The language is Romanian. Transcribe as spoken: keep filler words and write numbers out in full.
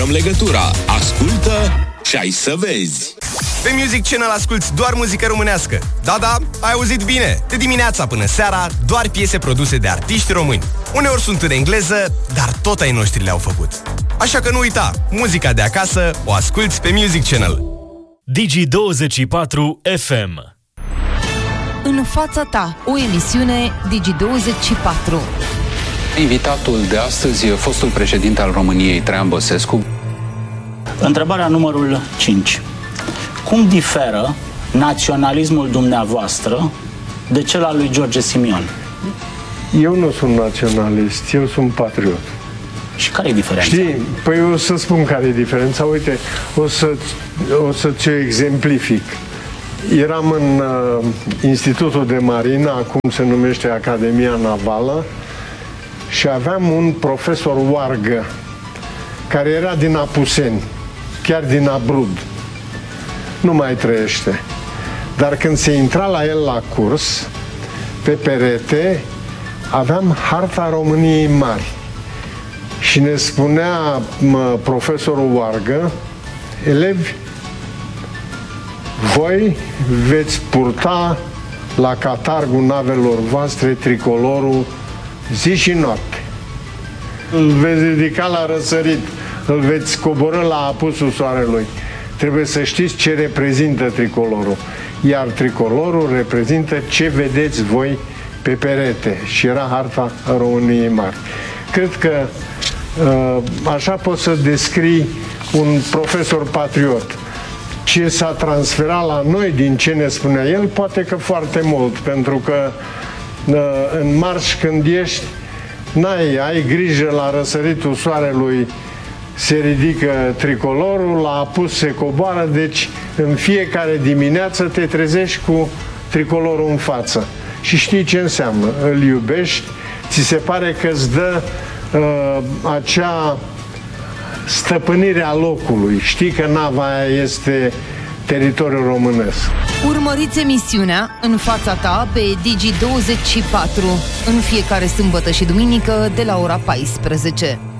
Legătura. Ascultă și ai să vezi. Pe Music Channel asculti doar muzică românească. Da, da, ai auzit bine. De dimineața până seara, doar piese produse de artiști români. Uneori sunt în engleză, dar tot ai noștri le-au făcut. Așa că nu uita, muzica de acasă o asculti pe Music Channel. Digi douăzeci și patru F M. În fața ta, o emisiune Digi douăzeci și patru. Invitatul de astăzi e fostul președinte al României, Traian Băsescu. Întrebarea numărul cinci. Cum diferă naționalismul dumneavoastră de cel al lui George Simion? Eu nu sunt naționalist, eu sunt patriot. Și care e diferența? Știi, păi o să spun care e diferența. Uite, o să, o să ți exemplific. Eram în uh, Institutul de Marină, acum se numește Academia Navală, și aveam un profesor Oargă, care era din Apuseni, chiar din Abrud. Nu mai trăiește. Dar când se intra la el la curs, pe perete, aveam harta României Mari. Și ne spunea mă, profesorul Oargă, elevi, voi veți purta la catargul navelor voastre tricolorul zi și noapte. Îl veți ridica la răsărit, îl veți coborî la apusul soarelui. Trebuie să știți ce reprezintă tricolorul. Iar tricolorul reprezintă ce vedeți voi pe perete. Și era harta României Mari. Cred că așa poți să descrii un profesor patriot. Ce s-a transferat la noi din ce ne spunea el, poate că foarte mult, pentru că în marș când ești, n-ai, ai grijă la răsăritul soarelui, se ridică tricolorul, la apus se coboară, deci în fiecare dimineață te trezești cu tricolorul în față. Și știi ce înseamnă, îl iubești, ți se pare că îți dă uh, acea stăpânire a locului. Știi că nava aia este teritoriul românesc. Urmăriți emisiunea În fața ta pe Digi douăzeci și patru în fiecare sâmbătă și duminică de la ora paisprezece.